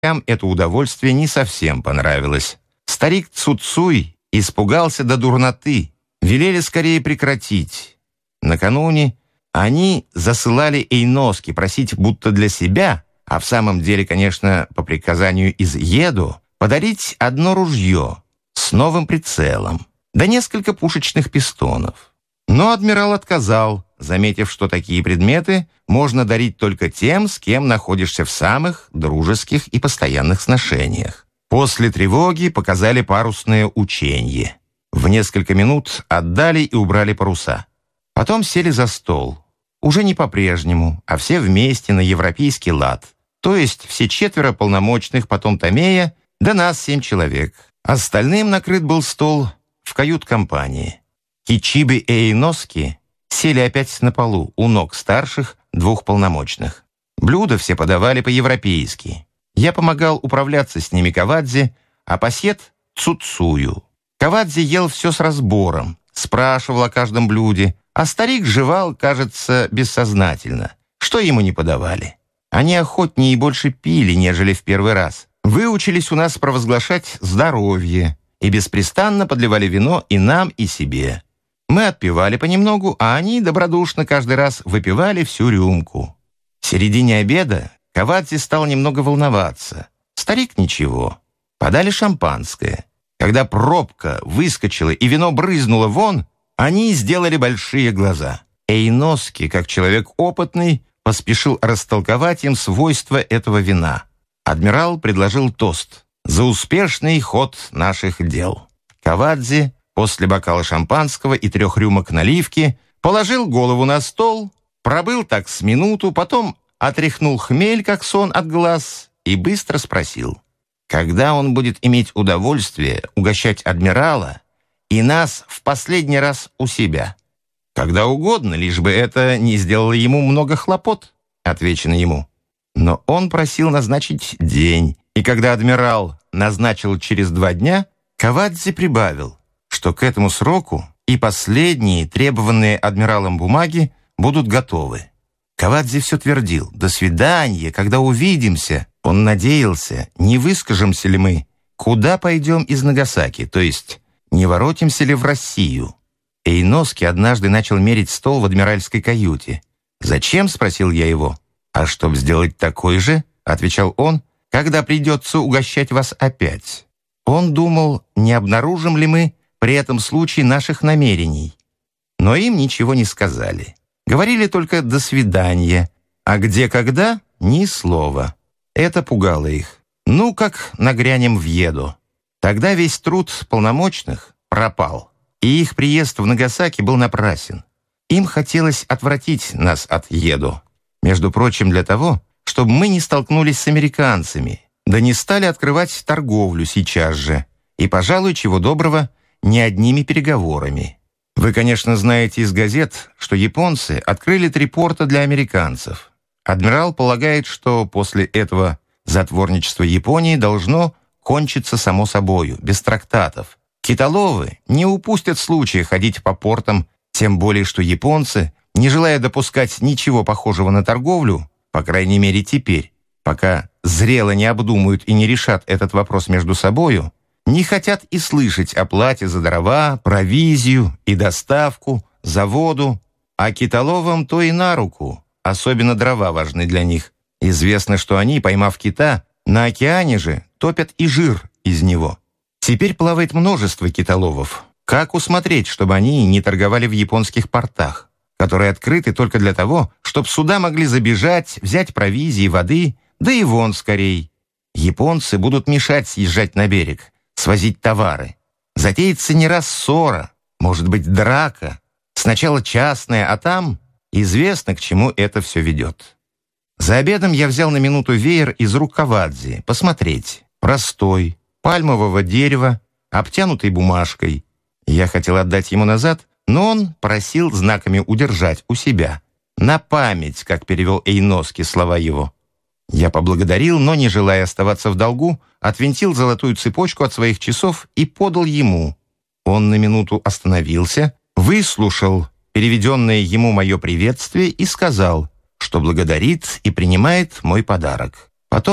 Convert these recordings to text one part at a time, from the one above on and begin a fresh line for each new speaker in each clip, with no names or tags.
это удовольствие не совсем понравилось. Старик Цуцуй испугался до дурноты. Велели скорее прекратить. Накануне они засылали Эйноски просить будто для себя, а в самом деле, конечно, по приказанию из Еду, подарить одно ружье с новым прицелом, да несколько пушечных пистонов. Но адмирал отказал, заметив, что такие предметы можно дарить только тем, с кем находишься в самых дружеских и постоянных сношениях. После тревоги показали парусное учение. В несколько минут отдали и убрали паруса. Потом сели за стол. Уже не по-прежнему, а все вместе на европейский лад. То есть все четверо полномочных, потом Томея, да нас 7 человек. Остальным накрыт был стол в кают-компании. Кичибе и Эйноски сели опять на полу у ног старших 2 полномочных. Блюда все подавали по-европейски. Я помогал управляться с ними Кавадзе, а пасьет — Цуцую. Кавадзе ел все с разбором, спрашивал о каждом блюде, а старик жевал, кажется, бессознательно, что ему не подавали. Они охотнее и больше пили, нежели в первый раз. Выучились у нас провозглашать здоровье и беспрестанно подливали вино и нам, и себе. Мы отпивали понемногу, а они добродушно каждый раз выпивали всю рюмку. В середине обеда Кавадзе стал немного волноваться. Старик ничего. Подали шампанское. Когда пробка выскочила и вино брызнуло вон, они сделали большие глаза. Эйноски, как человек опытный, поспешил растолковать им свойства этого вина. Адмирал предложил тост за успешный ход наших дел. Кавадзе после бокала шампанского и 3 рюмок наливки положил голову на стол, пробыл так с минуту, потом отряхнул хмель, как сон, от глаз и быстро спросил, когда он будет иметь удовольствие угощать адмирала и нас в последний раз у себя. «Когда угодно, лишь бы это не сделало ему много хлопот», — отвечено ему. Но он просил назначить день, и когда адмирал назначил через 2 дня, Кавадзе прибавил, что к этому сроку и последние требованные адмиралом бумаги будут готовы. Кавадзе все твердил: «До свидания, когда увидимся». Он надеялся, не выскажемся ли мы, куда пойдем из Нагасаки, то есть не воротимся ли в Россию. Эйноски однажды начал мерить стол в адмиральской каюте. «Зачем?» — спросил я его. «А чтоб сделать такой же», — отвечал он, «когда придется угощать вас опять». Он думал, не обнаружим ли мы при этом случае наших намерений. Но им ничего не сказали. Говорили только «до свидания», а где, когда — ни слова. Это пугало их. Ну, как нагрянем в Еду. Тогда весь труд полномочных пропал, и их приезд в Нагасаки был напрасен. Им хотелось отвратить нас от Еду. Между прочим, для того, чтобы мы не столкнулись с американцами, да не стали открывать торговлю сейчас же, и, пожалуй, чего доброго, не одними переговорами. Вы, конечно, знаете из газет, что японцы открыли 3 порта для американцев. Адмирал полагает, что после этого затворничество Японии должно кончиться само собою, без трактатов. Китоловы не упустят случая ходить по портам, тем более что японцы, не желая допускать ничего похожего на торговлю, по крайней мере теперь, пока зрело не обдумают и не решат этот вопрос между собою, не хотят и слышать о плате за дрова, провизию и доставку, за воду, а китоловам то и на руку, особенно дрова важны для них. Известно, что они, поймав кита, на океане же топят и жир из него. Теперь плавает множество китоловов. Как усмотреть, чтобы они не торговали в японских портах, которые открыты только для того, чтобы суда могли забежать, взять провизии, воды, да и вон скорей. Японцы будут мешать съезжать на берег, свозить товары. Затеется не раз ссора, может быть драка. Сначала частная, а там известно, к чему это все ведет. За обедом я взял на минуту веер из рук Кавадзе посмотреть. Простой, пальмового дерева, обтянутый бумажкой. Я хотел отдать ему назад, но он просил знаками удержать у себя. На память, как перевел Эйноски слова его. Я поблагодарил, но, не желая оставаться в долгу, отвинтил золотую цепочку от своих часов и подал ему. Он на минуту остановился, выслушал переведенное ему мое приветствие и сказал, что благодарит и принимает мой подарок. Потом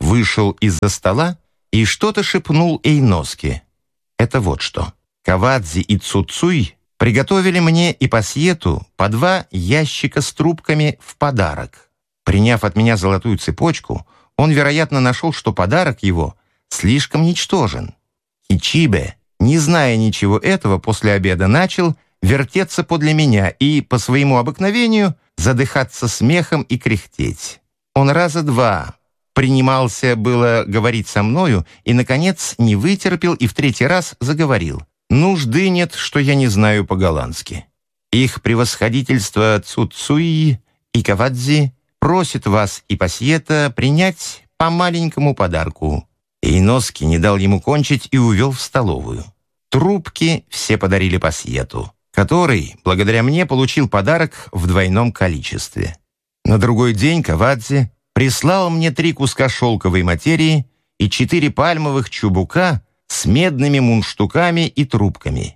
вышел из-за стола и что-то шепнул Эйноске. Это вот что. Кавадзи и Цуцуй приготовили мне и Пасьету по 2 ящика с трубками в подарок. Приняв от меня золотую цепочку, он, вероятно, нашел, что подарок его слишком ничтожен. Хичибе, не зная ничего этого, после обеда начал вертеться подле меня и, по своему обыкновению, задыхаться смехом и кряхтеть. Он раза 2 принимался было говорить со мною и, наконец, не вытерпел и в 3-й раз заговорил. «Нужды нет, что я не знаю по-голландски. Их превосходительство Цуцуи и Кавадзи просит вас и Пасьета принять по маленькому подарку». Эйноски не дал ему кончить и увел в столовую. Трубки все подарили Пасьету, который, благодаря мне, получил подарок в двойном количестве. На другой день Кавадзи прислал мне 3 куска шелковой материи и 4 пальмовых чубука с медными мундштуками и трубками.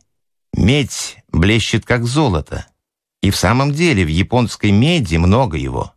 Медь блещет, как золото. И в самом деле в японской меди много его.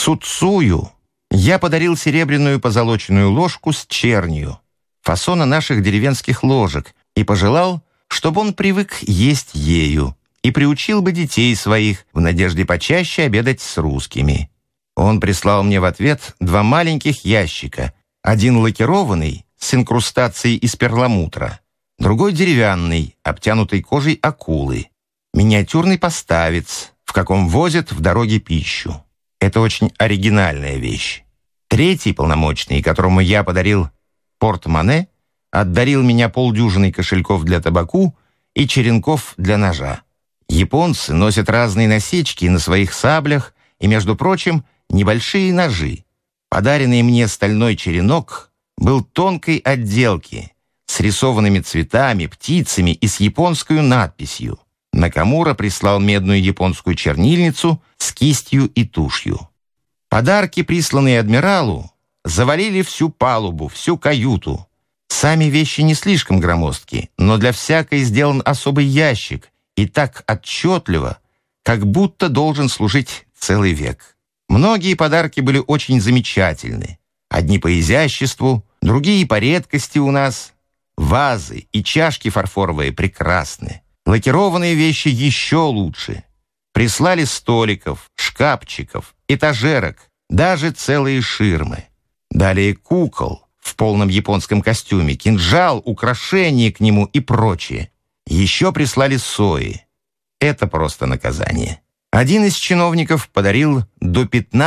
Цуцую я подарил серебряную позолоченную ложку с чернью, фасона наших деревенских ложек, и пожелал, чтобы он привык есть ею и приучил бы детей своих в надежде почаще обедать с русскими. Он прислал мне в ответ 2 маленьких ящика, один лакированный с инкрустацией из перламутра, другой деревянный, обтянутый кожей акулы, миниатюрный поставец, в каком возят в дороге пищу. Это очень оригинальная вещь. 3-й полномочный, которому я подарил портмоне, отдарил меня 50 кошельков для табаку и черенков для ножа. Японцы носят разные насечки на своих саблях и, между прочим, небольшие ножи. Подаренный мне стальной черенок был тонкой отделки, с рисованными цветами, птицами и с японской надписью. Накамура прислал медную японскую чернильницу с кистью и тушью. Подарки, присланные адмиралу, завалили всю палубу, всю каюту. Сами вещи не слишком громоздкие, но для всякой сделан особый ящик, и так отчетливо, как будто должен служить целый век. Многие подарки были очень замечательны. Одни по изяществу, другие по редкости у нас. Вазы и чашки фарфоровые прекрасны. Лакированные вещи еще лучше. Прислали столиков, шкафчиков, этажерок, даже целые ширмы. Далее кукол в полном японском костюме, кинжал, украшения к нему и прочее. Еще прислали сои. Это просто наказание. Один из чиновников подарил до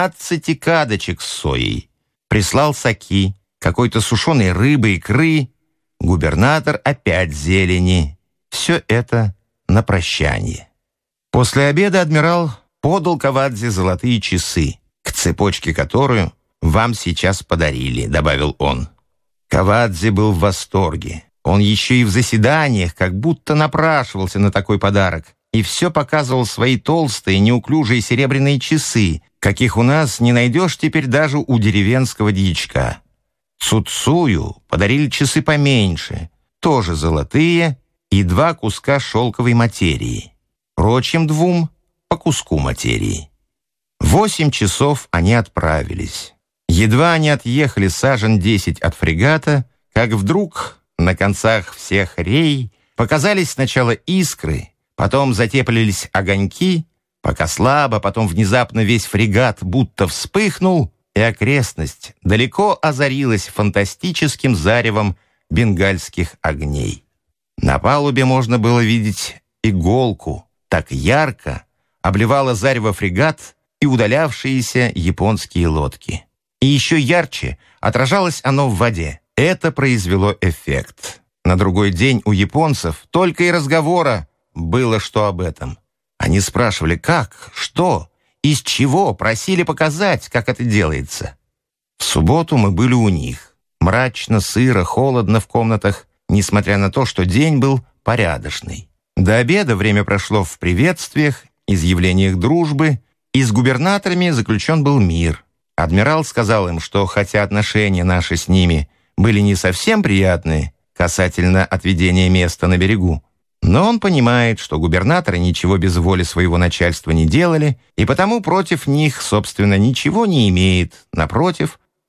15 кадочек с соей. Прислал саки, какой-то сушеной рыбы, икры. Губернатор опять зелени. Все это на прощание. После обеда адмирал подал Кавадзе золотые часы, к цепочке которую вам сейчас подарили, добавил он. Кавадзе был в восторге. Он еще и в заседаниях как будто напрашивался на такой подарок и все показывал свои толстые, неуклюжие серебряные часы, каких у нас не найдешь теперь даже у деревенского дьячка. Цуцую подарили часы поменьше, тоже золотые, и 2 куска шелковой материи. Прочим 2 по куску материи. 8 часов они отправились. Едва они отъехали сажен 10 от фрегата, как вдруг на концах всех рей показались сначала искры, потом затеплились огоньки, пока слабо, потом внезапно весь фрегат будто вспыхнул, и окрестность далеко озарилась фантастическим заревом бенгальских огней. На палубе можно было видеть иголку, так ярко обливало зарево фрегат и удалявшиеся японские лодки. И еще ярче отражалось оно в воде. Это произвело эффект. На другой день у японцев только и разговора было что об этом. Они спрашивали, как, что, из чего, просили показать, как это делается. В субботу мы были у них. Мрачно, сыро, холодно в комнатах, несмотря на то, что день был порядочный. До обеда время прошло в приветствиях, изъявлениях дружбы, и с губернаторами заключен был мир. Адмирал сказал им, что хотя отношения наши с ними были не совсем приятные касательно отведения места на берегу, но он понимает, что губернаторы ничего без воли своего начальства не делали, и потому против них, собственно, ничего не имеет. Напротив,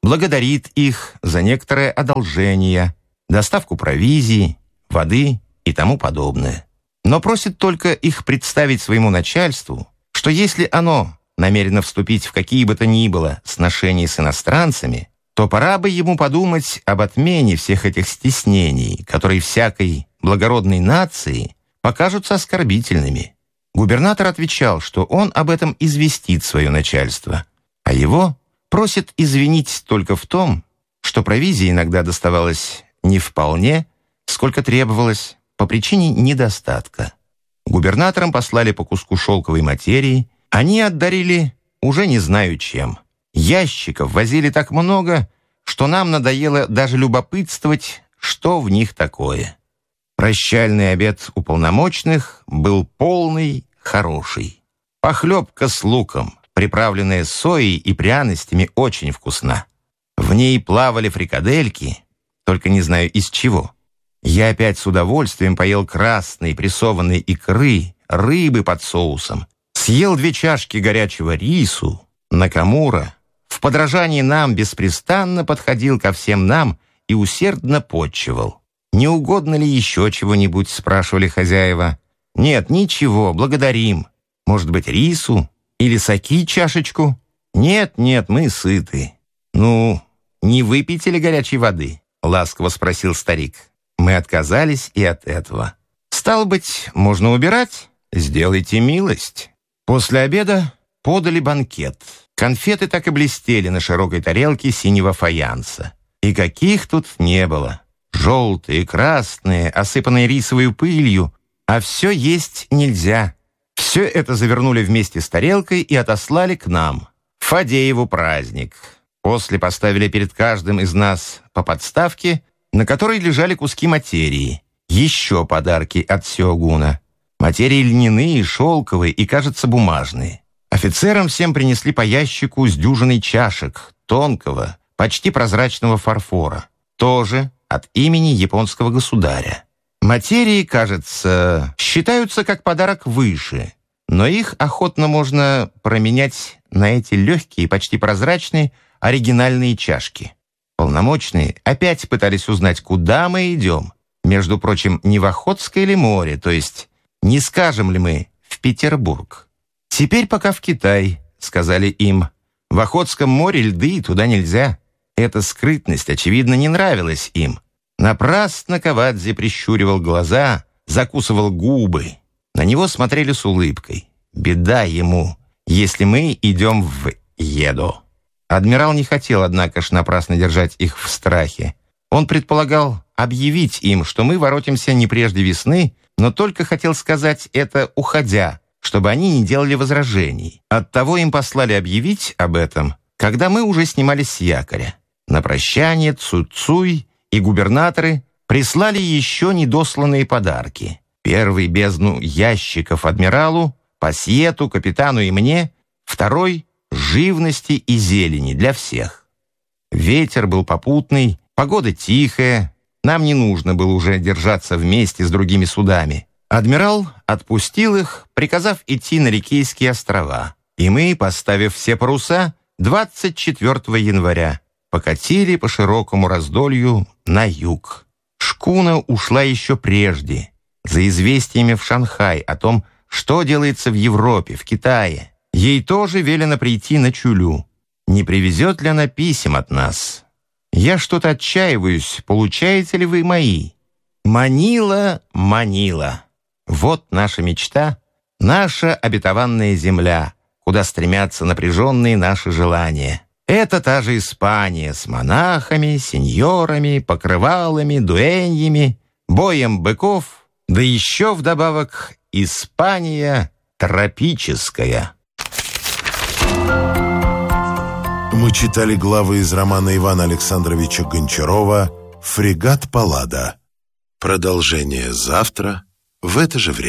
благодарит их за некоторое одолжение, доставку провизии, воды и тому подобное. Но просит только их представить своему начальству, что если оно намерено вступить в какие бы то ни было сношения с иностранцами, то пора бы ему подумать об отмене всех этих стеснений, которые всякой благородной нации покажутся оскорбительными. Губернатор отвечал, что он об этом известит свое начальство, а его просит извинить только в том, что провизия иногда доставалась не вполне, сколько требовалось, по причине недостатка. Губернаторам послали по куску шелковой материи, они отдарили уже не знаю чем. Ящиков возили так много, что нам надоело даже любопытствовать, что в них такое. Прощальный обед уполномоченных был полный, хороший. Похлебка с луком, приправленная соей и пряностями, очень вкусна. В ней плавали фрикадельки, только не знаю из чего. Я опять с удовольствием поел красной прессованной икры, рыбы под соусом, съел 2 чашки горячего рису. Накамура в подражании нам беспрестанно подходил ко всем нам и усердно подчивал. «Не угодно ли еще чего-нибудь?» — спрашивали хозяева. «Нет, ничего, благодарим. Может быть, рису? Или саки чашечку?» «Нет, мы сыты». «Ну, не выпейте ли горячей воды?» — ласково спросил старик. Мы отказались и от этого. «Стало быть, можно убирать? Сделайте милость». После обеда подали банкет. Конфеты так и блестели на широкой тарелке синего фаянса. И каких тут не было. Желтые, красные, осыпанные рисовой пылью. А все есть нельзя. Все это завернули вместе с тарелкой и отослали к нам. Фадееву праздник. После поставили перед каждым из нас по подставке, на которой лежали куски материи. Еще подарки от Сёгуна. Материи льняные, шелковые и, кажется, бумажные. Офицерам всем принесли по ящику с дюжиной чашек, тонкого, почти прозрачного фарфора. Тоже от имени японского государя. Материи, кажется, считаются как подарок выше, но их охотно можно променять на эти легкие, почти прозрачные, оригинальные чашки. Полномочные опять пытались узнать, куда мы идем. Между прочим, не в Охотское ли море, то есть не скажем ли мы в Петербург. «Теперь пока в Китай», — сказали им. «В Охотском море льды, туда нельзя». Эта скрытность, очевидно, не нравилась им. Напрасно Кавадзе прищуривал глаза, закусывал губы. На него смотрели с улыбкой. Беда ему, если мы идем в Едо. Адмирал не хотел, однако ж, напрасно держать их в страхе. Он предполагал объявить им, что мы воротимся не прежде весны, но только хотел сказать это, уходя, чтобы они не делали возражений. Оттого им послали объявить об этом, когда мы уже снимались с якоря. На прощание Цуцуй и губернаторы прислали еще недосланные подарки. Первый — бездну ящиков адмиралу, пассиету, капитану и мне, второй — живности и зелени для всех. Ветер был попутный, погода тихая, нам не нужно было уже держаться вместе с другими судами. Адмирал отпустил их, приказав идти на Рикейские острова, и мы, поставив все паруса, 24 января покатили по широкому раздолью на юг. Шкуна ушла еще прежде, за известиями в Шанхай о том, что делается в Европе, в Китае. Ей тоже велено прийти на Чулю. Не привезет ли она писем от нас? Я что-то отчаиваюсь, получаете ли вы мои? Манила, Манила. Вот наша мечта, наша обетованная земля, куда стремятся напряженные наши желания. Это та же Испания с монахами, сеньорами, покрывалами, дуэньями, боем быков, да еще вдобавок Испания тропическая.
Мы читали главы из романа Ивана Александровича Гончарова «Фрегат Паллада». Продолжение завтра в это же время.